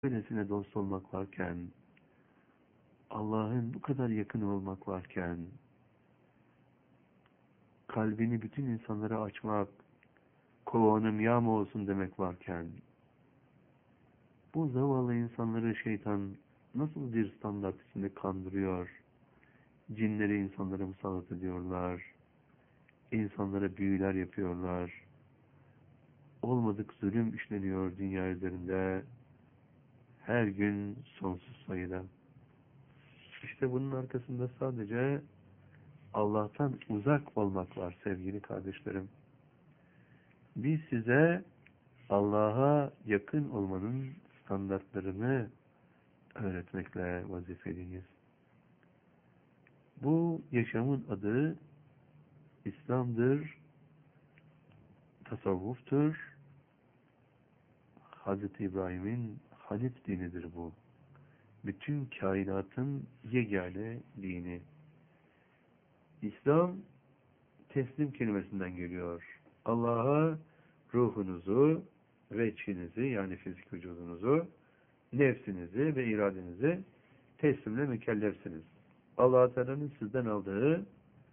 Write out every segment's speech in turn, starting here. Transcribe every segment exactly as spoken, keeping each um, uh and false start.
böylesine dost olmak varken, Allah'ın bu kadar yakın olmak varken, kalbini bütün insanlara açmak, kovanım yağma olsun demek varken, bu zavallı insanları şeytan nasıl bir standart içinde kandırıyor, cinleri insanlara musallat ediyorlar, insanlara büyüler yapıyorlar, olmadık zulüm işleniyor dünya üzerinde, her gün sonsuz sayıda. İşte bunun arkasında sadece Allah'tan uzak olmak var sevgili kardeşlerim. Biz size Allah'a yakın olmanın standartlarını öğretmekle vazifeliyiz. Bu yaşamın adı İslam'dır, tasavvuftur. Hazreti İbrahim'in Hanif dinidir bu. Bütün kainatın yegane dini. İslam teslim kelimesinden geliyor. Allah'a ruhunuzu ve içinizi, yani fizik vücudunuzu, nefsinizi ve iradenizi teslimle mükellefsiniz. Allah Teala'nın sizden aldığı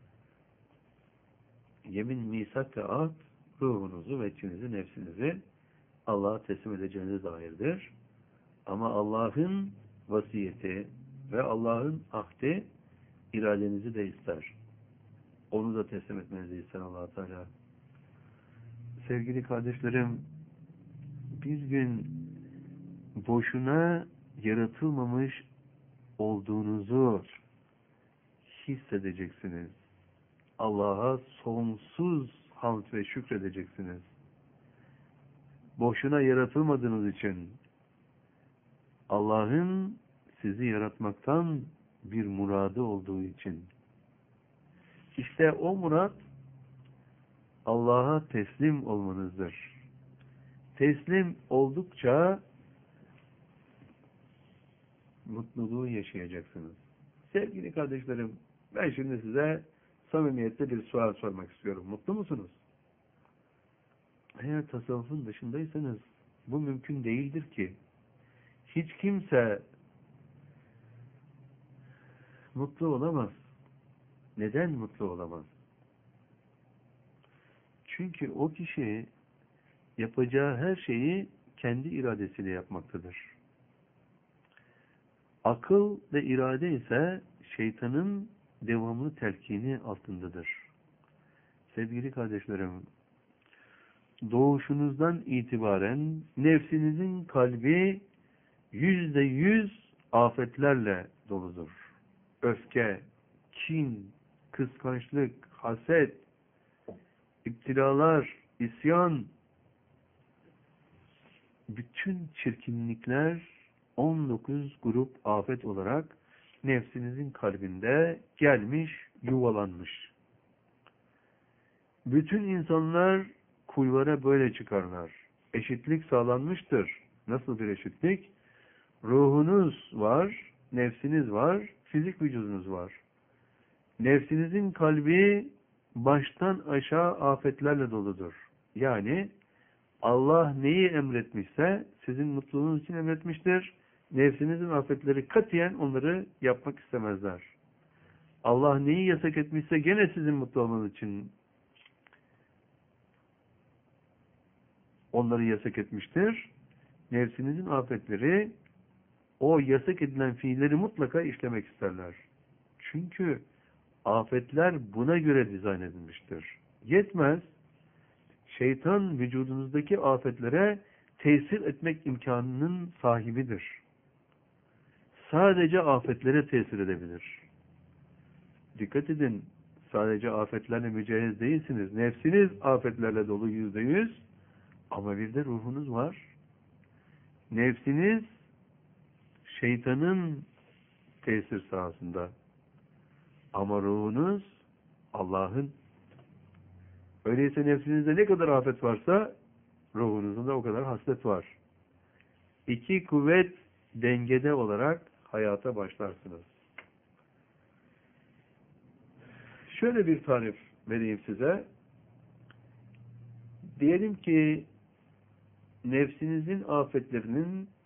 yemin, misak ve ahd, ruhunuzu ve içinizi, nefsinizi Allah'a teslim edeceğinize dairdir. Ama Allah'ın vasiyeti ve Allah'ın ahdi iradenizi de ister. Onu da teslim etmenizi ister Allah Teala. Sevgili kardeşlerim, bir gün boşuna yaratılmamış olduğunuzu hissedeceksiniz. Allah'a sonsuz hamd ve şükredeceksiniz. Boşuna yaratılmadığınız için, Allah'ın sizi yaratmaktan bir muradı olduğu için. İşte o murat Allah'a teslim olmanızdır. Teslim oldukça mutluluğu yaşayacaksınız. Sevgili kardeşlerim, ben şimdi size samimiyetle bir sual sormak istiyorum. Mutlu musunuz? Eğer tasavvufun dışındaysanız bu mümkün değildir ki. Hiç kimse mutlu olamaz. Neden mutlu olamaz? Çünkü o kişi yapacağı her şeyi kendi iradesiyle yapmaktadır. Akıl ve irade ise şeytanın devamlı telkini altındadır. Sevgili kardeşlerim, doğuşunuzdan itibaren nefsinizin kalbi yüzde yüz afetlerle doludur. Öfke, kin, kıskançlık, haset, iptilalar, isyan, bütün çirkinlikler on dokuz grup afet olarak nefsinizin kalbinde gelmiş, yuvalanmış. Bütün insanlar kulvara böyle çıkarlar. Eşitlik sağlanmıştır. Nasıl bir eşitlik? Ruhunuz var, nefsiniz var, fizik vücudunuz var. Nefsinizin kalbi baştan aşağı afetlerle doludur. Yani Allah neyi emretmişse sizin mutluluğunuz için emretmiştir. Nefsinizin afetleri katiyen onları yapmak istemezler. Allah neyi yasak etmişse gene sizin mutlu olmanız için onları yasak etmiştir. Nefsinizin afetleri o yasak edilen fiilleri mutlaka işlemek isterler. Çünkü afetler buna göre dizayn edilmiştir. Yetmez, şeytan vücudunuzdaki afetlere tesir etmek imkanının sahibidir. Sadece afetlere tesir edebilir. Dikkat edin, sadece afetlerle mücehhez değilsiniz. Nefsiniz afetlerle dolu yüzde yüz, ama bir de ruhunuz var. Nefsiniz şeytanın tesir sahasında. Ama ruhunuz Allah'ın. Öyleyse nefsinizde ne kadar afet varsa ruhunuzda da o kadar haslet var. İki kuvvet dengede olarak hayata başlarsınız. Şöyle bir tarif vereyim size. Diyelim ki nefsinizin afetlerinin